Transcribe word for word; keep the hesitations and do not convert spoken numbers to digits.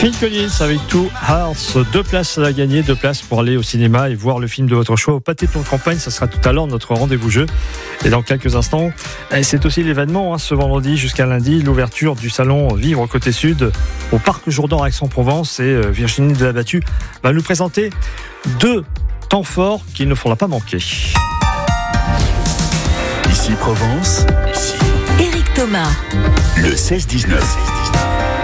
Phil Collins avec Two Hearts, deux places à gagner, deux places pour aller au cinéma et voir le film de votre choix au Pâté Plan de Campagne. Ça sera tout à l'heure notre rendez-vous jeu. Et dans quelques instants, c'est aussi l'événement hein, ce vendredi jusqu'à lundi, l'ouverture du salon Vivre Côté Sud au Parc Jourdan à Aix-en-Provence. Et Virginie Delabattu va nous présenter deux temps forts qu'il ne faudra pas manquer. Ici Provence, ici Éric Thomas, le seize dix-neuf.